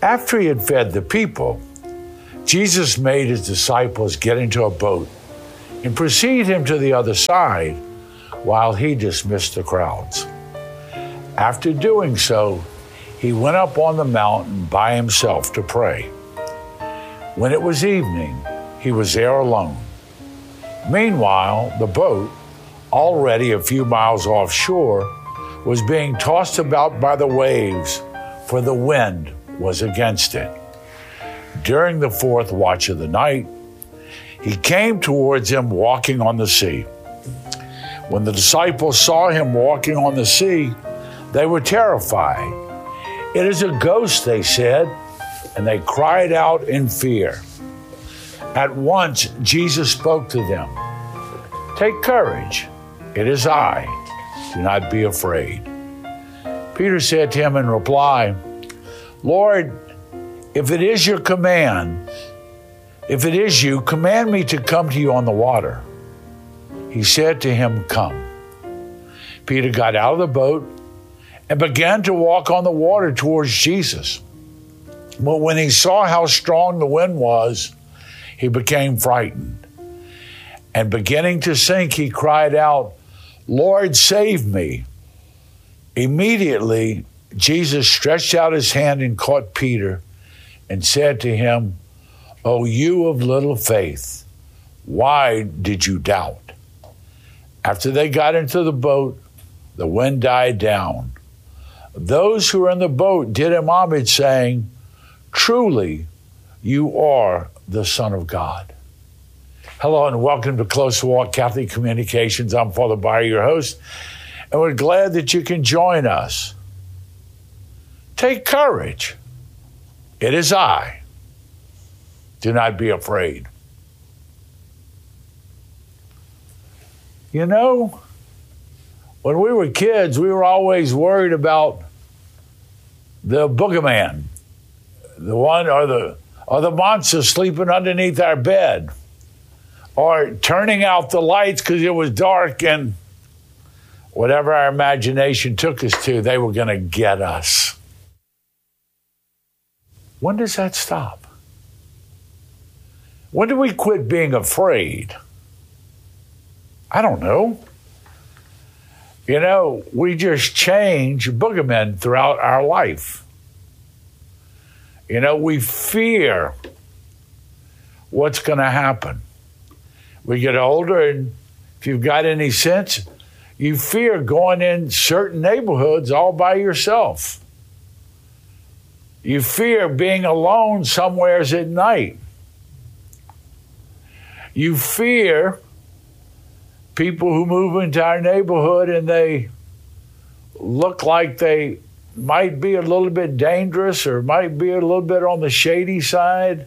After he had fed the people, Jesus made his disciples get into a boat and precede him to the other side while he dismissed the crowds. After doing so, he went up on the mountain by himself to pray. When it was evening, he was there alone. Meanwhile, the boat, already a few miles offshore, was being tossed about by the waves, for the wind was against it. During the fourth watch of the night, he came towards them walking on the sea. When the disciples saw him walking on the sea, they were terrified. "It is a ghost," they said, and they cried out in fear. At once, Jesus spoke to them. "Take courage. It is I. Do not be afraid." Peter said to him in reply, "Lord, if it is you, command me to come to you on the water." He said to him, "Come." Peter got out of the boat and began to walk on the water towards Jesus. But when he saw how strong the wind was, he became frightened. And beginning to sink, he cried out, "Lord, save me." Immediately, Jesus stretched out his hand and caught Peter and said to him, "O you of little faith, why did you doubt?" After they got into the boat, the wind died down. Those who were in the boat did him homage, saying, "Truly, you are the Son of God." Hello and welcome to Close Walk Catholic Communications. I'm Father Bayer, your host, and we're glad that you can join us. Take courage. It is I. Do not be afraid. You know, when we were kids, we were always worried about the boogeyman, the one or the monster sleeping underneath our bed, or turning out the lights because it was dark, and whatever our imagination took us to, they were going to get us. When does that stop? When do we quit being afraid? I don't know. You know, we just change boogeymen throughout our life. You know, we fear what's going to happen. We get older, and if you've got any sense, you fear going in certain neighborhoods all by yourself. You fear being alone somewheres at night. You fear people who move into our neighborhood and they look like they might be a little bit dangerous or might be a little bit on the shady side.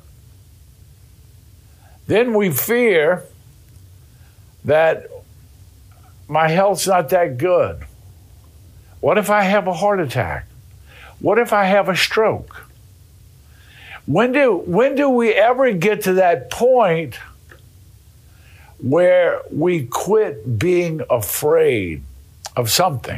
Then we fear that my health's not that good. What if I have a heart attack? What if I have a stroke? When do we ever get to that point where we quit being afraid of something?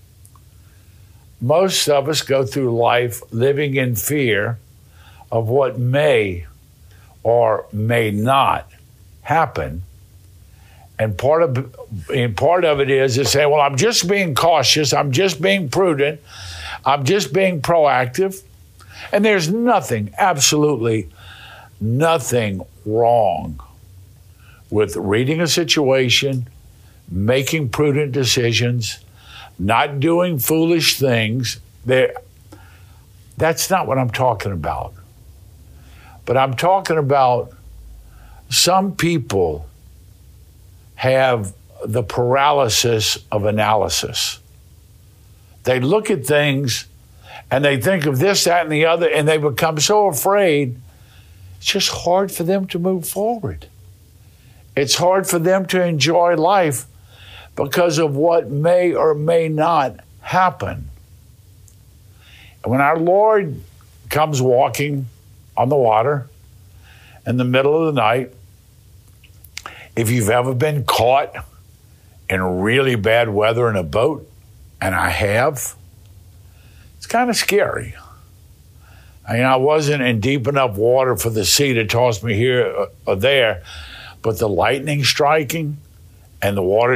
Most of us go through life living in fear of what may or may not happen. And part of it is to say, well, I'm just being cautious, I'm just being prudent, I'm just being proactive. And there's nothing, absolutely nothing wrong with reading a situation, making prudent decisions, not doing foolish things. That's not what I'm talking about. But I'm talking about some people have the paralysis of analysis. They look at things and they think of this, that, and the other, and they become so afraid, it's just hard for them to move forward. It's hard for them to enjoy life because of what may or may not happen. And when our Lord comes walking on the water in the middle of the night, if you've ever been caught in really bad weather in a boat, and I have, it's kind of scary. I mean, I wasn't in deep enough water for the sea to toss me here or there, but the lightning striking and the water